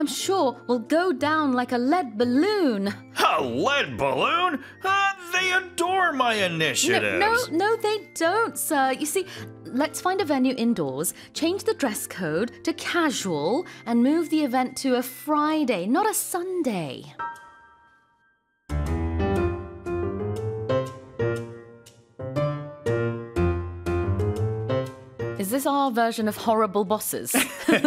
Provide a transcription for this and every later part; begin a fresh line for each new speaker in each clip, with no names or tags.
I'm sure will go down like a lead balloon.
A lead balloon? They adore my initiatives.
No, they don't, sir. You see, let's find a venue indoors, change the dress code to casual, and move the event to a Friday, not a Sunday. Is this our version of horrible bosses? What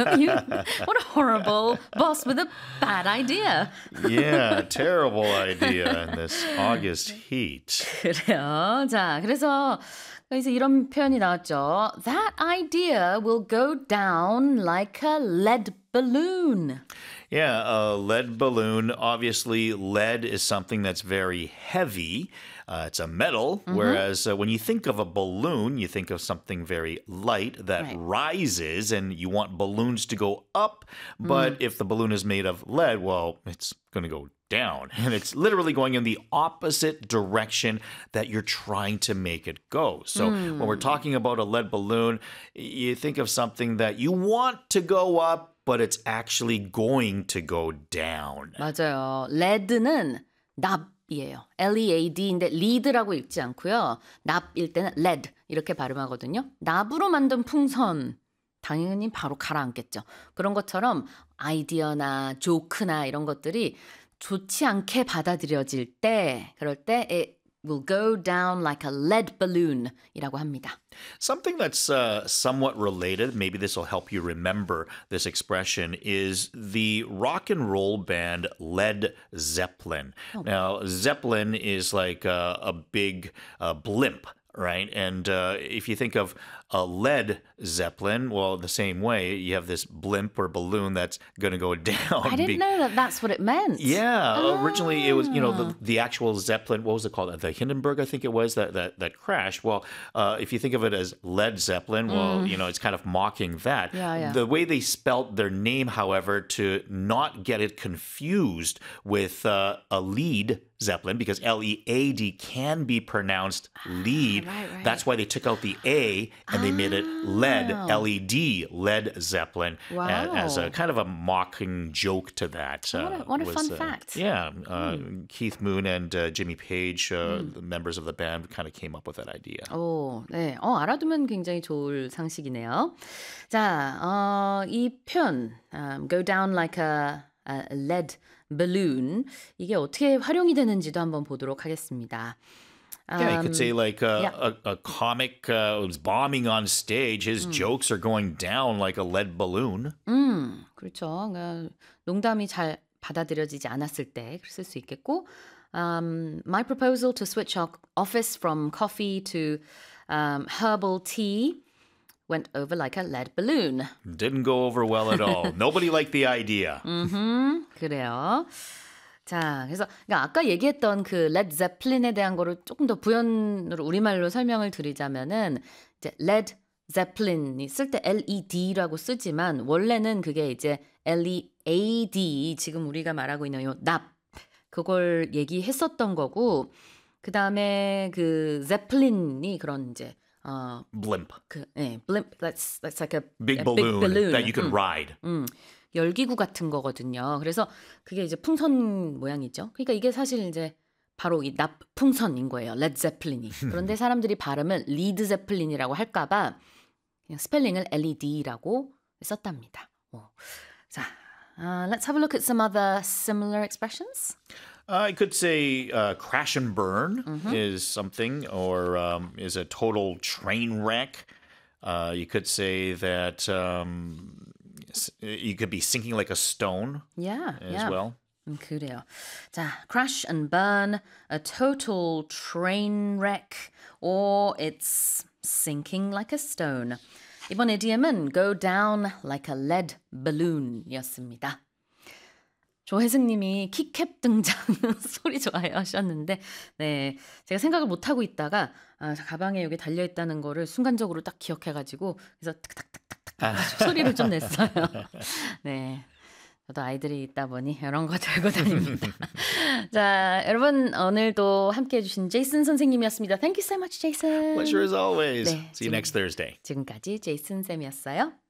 a horrible boss with a bad idea.
Yeah, terrible idea in this August heat.
그래요. 자, 그래서 이제 이런 표현이 나왔죠. That idea will go down like a lead balloon.
Yeah, a lead balloon. Obviously, lead is something that's very heavy. It's a metal, whereas when you think of a balloon, you think of something very light that rises, and you want balloons to go up. But if the balloon is made of lead, well, it's going to go down. And it's literally going in the opposite direction that you're trying to make it go. So when we're talking about a lead balloon, you think of something that you want to go up, but it's actually going to go down.
맞아요. lead는 납이에요. L-E-A-D인데 lead라고 읽지 않고요. 납일 때는 lead 이렇게 발음하거든요. 납으로 만든 풍선 당연히 바로 가라앉겠죠. 그런 것처럼 아이디어나 조크나 이런 것들이 좋지 않게 받아들여질 때 그럴 때 it will go down like a lead balloon 이라고 합니다.
Something that's somewhat related, maybe this will help you remember this expression, is the rock and roll band Led Zeppelin. Now, Zeppelin is like a big blimp, right? And if you think of a lead Zeppelin, well, the same way, you have this blimp or balloon that's going to go down.
I didn't know that that's what it meant.
Yeah, originally it was, the actual Zeppelin, what was it called? The Hindenburg, I think it was, that crashed. Well, if you think of it as Led Zeppelin, well, it's kind of mocking that.
Yeah.
The way they spelt their name, however, to not get it confused with a lead Zeppelin, because L-E-A-D can be pronounced lead.
Right.
That's why they took out the A and they made it lead, L-E-D, Led Zeppelin, as a kind of a mocking joke to that.
What a fun fact.
Yeah, Keith Moon and Jimmy Page, the members of the band, kind of came up with that idea.
네. 알아두면 굉장히 좋을 상식이네요. 자, 이 표현, go down like a lead balloon, 이게 어떻게 활용이 되는지도 한번 보도록 하겠습니다.
Yeah, you could say like a comic was bombing on stage. His jokes are going down like a lead balloon.
그렇죠. 그러니까 농담이 잘 받아들여지지 않았을 때 쓸 수 있겠고 my proposal to switch our office from coffee to herbal tea went over like a lead balloon.
Didn't go over well at all. Nobody liked the idea.
그래요. 자, 그래서 그러니까 아까 얘기했던 그 레드 제플린에 대한 거를 조금 더 부연으로 우리말로 설명을 드리자면은 이제 레드 제플린이 쓸 때 L-E-D라고 쓰지만 원래는 그게 이제 L-E-A-D 지금 우리가 말하고 있는 요 납 그걸 얘기했었던 거고 그 다음에 그 제플린이 그런 이제
blimp.
blimp. That's like a
big
balloon
that you can ride.
열기구 같은 거거든요. 그래서 그게 이제 풍선 모양이죠. 그러니까 이게 사실 이제 바로 이 납풍선인 거예요. 레드 제플린이. 그런데 사람들이 발음을 리드 제플린이라고 할까봐 그냥 스펠링을 L-E-D라고 썼답니다. 자, let's have a look at some other similar expressions.
I could say crash and burn is something, or is a total train wreck. You could say that you could be sinking like a stone as well.
그래요. 자, crash and burn, a total train wreck, or it's sinking like a stone. 이번 idiom은 go down like a lead balloon이었습니다. 조혜승님이 키캡 등장 소리 좋아요 하셨는데 네 제가 생각을 못하고 있다가 가방에 여기 달려있다는 거를 순간적으로 딱 기억해가지고 그래서 탁탁탁탁탁 소리를 좀 냈어요. 네 저도 아이들이 있다 보니 이런 거 들고 다닙니다. 자 여러분 오늘도 함께해 주신 제이슨 선생님이었습니다. Thank you so much, Jason.
Pleasure as always.
네,
See you next Thursday.
지금까지 제이슨 쌤이었어요.